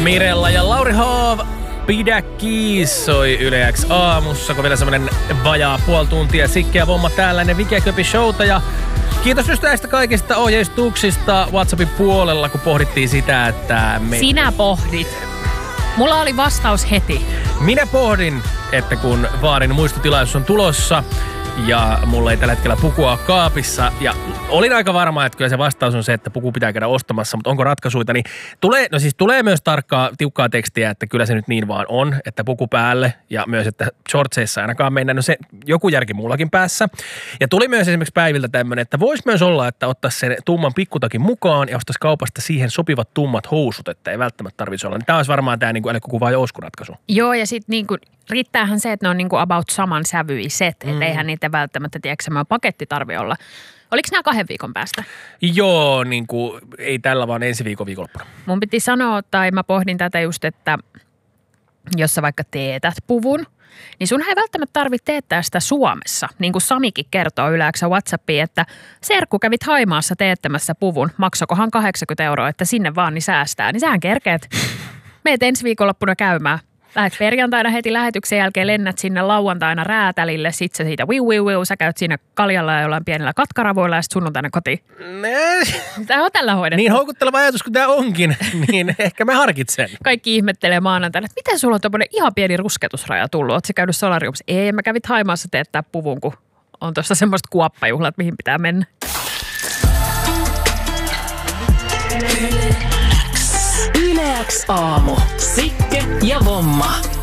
Mirella ja Lauri Haav, pidä kiis, soi Yle X aamussa, kun vielä semmonen vajaa puoli tuntia sikkeä vomma täällä ennen Vikeköpi showta. Ja kiitos just näistä kaikista ohjeistuksista WhatsAppin puolella, kun pohdittiin sitä, että... Sinä pohdit. Mulla oli vastaus heti. Minä pohdin, että kun Vaarin muistotilaisuus on tulossa ja mulla ei tällä hetkellä pukua kaapissa ja olin aika varma, että kyllä se vastaus on se, että puku pitää käydä ostamassa, mutta onko ratkaisuita, niin tulee myös tiukkaa tekstiä, että kyllä se nyt niin vaan on, että puku päälle ja myös, että shortseissa ainakaan mennä, no se joku järki mullakin päässä. Ja tuli myös esimerkiksi päiviltä tämmöinen, että voisi myös olla, että ottaisi sen tumman pikkutakin mukaan ja ostaisi kaupasta siihen sopivat tummat housut, että ei välttämättä tarvitsisi olla. Niin tämä olisi varmaan tämä niin älykkökuva ja oskuratkaisu. Joo, ja sitten niin riittäähän se, että ne on niin kuin about saman sävyiset, että eihän niitä välttämättä, tiedätkö, paketti tarvitse olla. Oliko nämä 2 viikon päästä? Joo, niin kuin, ei tällä vaan ensi viikonloppuna. Mun piti sanoa, tai mä pohdin tätä just, että jos sä vaikka teetät puvun, niin sun ei välttämättä tarvitse teettää sitä Suomessa. Niin kuin Samikin kertoo yleensä WhatsAppiin, että serkku kävit Haimaassa teettämässä puvun, maksakohan 80 €, että sinne vaan niin säästää. Niin sähän kerkeet. Meet ensi viikonloppuna käymään. Lähet perjantaina heti lähetyksen jälkeen, lennät sinne lauantaina Räätälille, sit sä siitä sä käyt siinä kaljalla ja jollain pienellä katkaravoilla ja sit sunnuntaina kotiin. Tämä on tällä hoidettu. Niin houkutteleva ajatus kuin tämä onkin, niin ehkä mä harkitsen. Kaikki ihmettelee maanantaina, että miten sulla on tommonen ihan pieni rusketusraja tullut? Ootko sä käynyt solariumissa? Ei, mä kävit Haimaassa teettää puvun, kun on tuossa semmoista kuoppajuhlat, mihin pitää mennä. Yle X aamu. Sikke ja Vomma.